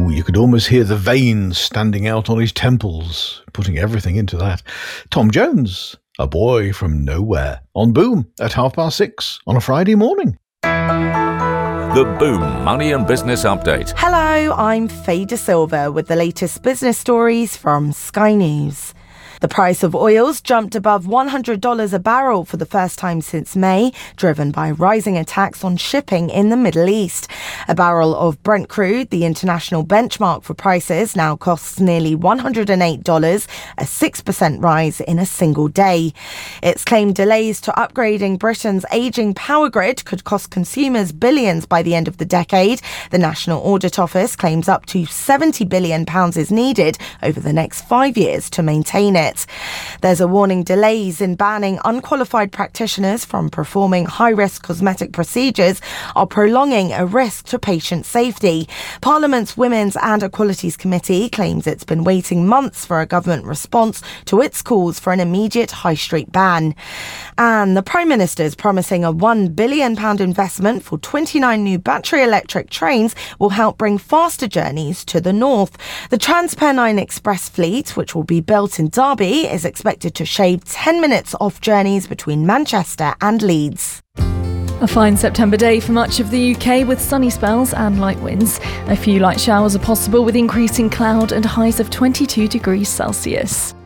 Ooh, you could almost hear the veins standing out on his temples, putting everything into that. Tom Jones, A Boy from Nowhere, on Boom at 6:30 on a Friday morning. The Boom Money and Business Update. Hello, I'm Faye De Silva with the latest business stories from Sky News. The price of oils jumped above $100 a barrel for the first time since May, driven by rising attacks on shipping in the Middle East. A barrel of Brent crude, the international benchmark for prices, now costs nearly $108, a 6% rise in a single day. It's claimed delays to upgrading Britain's ageing power grid could cost consumers billions by the end of the decade. The National Audit Office claims up to £70 billion is needed over the next 5 years to maintain it. There's a warning delays in banning unqualified practitioners from performing high-risk cosmetic procedures are prolonging a risk to patient safety. Parliament's Women's and Equalities Committee claims it's been waiting months for a government response to its calls for an immediate high street ban. And the Prime Minister's promising a £1 billion investment for 29 new battery electric trains will help bring faster journeys to the north. The TransPennine Express fleet, which will be built in Derby, is expected to shave 10 minutes off journeys between Manchester and Leeds. A fine September day for much of the UK with sunny spells and light winds. A few light showers are possible with increasing cloud and highs of 22 degrees Celsius.